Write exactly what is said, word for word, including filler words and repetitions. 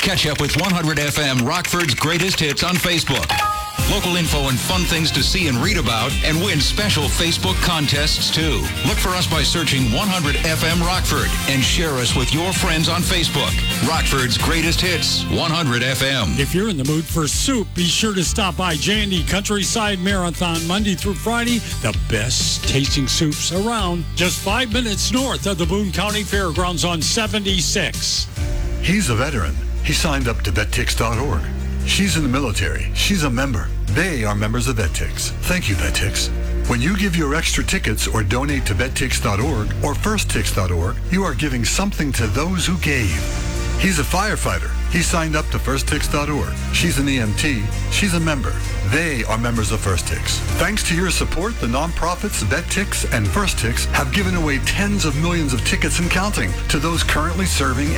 Catch up with one hundred F M Rockford's Greatest Hits on Facebook. Local info and fun things to see and read about, and win special Facebook contests, too. Look for us by searching one hundred F M Rockford and share us with your friends on Facebook. Rockford's Greatest Hits, one hundred F M. If you're in the mood for soup, be sure to stop by J and D Countryside Marathon Monday through Friday. The best tasting soups around. Just five minutes north of the Boone County Fairgrounds on seventy-six. He's a veteran. He signed up to vet tix dot org. She's in the military. She's a member. They are members of VetTix. Thank you, VetTix. When you give your extra tickets or donate to vet tix dot org or first tix dot org, you are giving something to those who gave. He's a firefighter. He signed up to first tix dot org. She's an E M T. She's a member. They are members of FirstTix. Thanks to your support, the nonprofits VetTix and FirstTix have given away tens of millions of tickets and counting to those currently serving